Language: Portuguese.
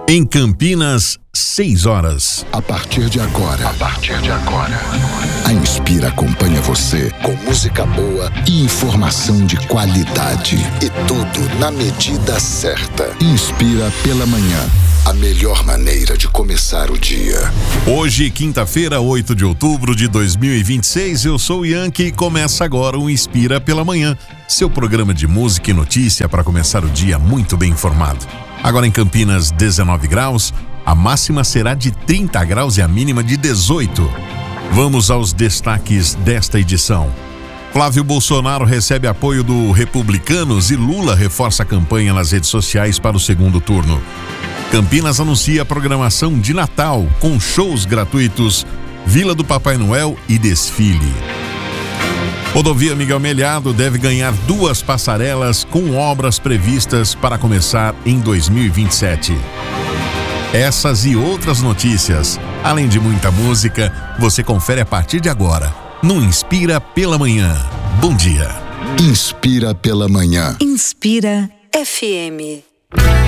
Em Campinas, 6 horas. A partir de agora, a Inspira acompanha você com música boa e informação de qualidade. E tudo na medida certa. Inspira pela manhã. A melhor maneira de começar o dia. Hoje, quinta-feira, 8 de outubro de 2026, eu sou o Yankee e começa agora o Inspira pela Manhã, seu programa de música e notícia para começar o dia muito bem informado. Agora em Campinas, 19 graus, a máxima será de 30 graus e a mínima de 18. Vamos aos destaques desta edição. Flávio Bolsonaro recebe apoio do Republicanos e Lula reforça a campanha nas redes sociais para o segundo turno. Campinas anuncia a programação de Natal, com shows gratuitos, Vila do Papai Noel e desfile. Rodovia Miguel Melhado deve ganhar 2 passarelas com obras previstas para começar em 2027. Essas e outras notícias, além de muita música, você confere a partir de agora, no Inspira pela Manhã. Bom dia. Inspira pela Manhã. Inspira FM.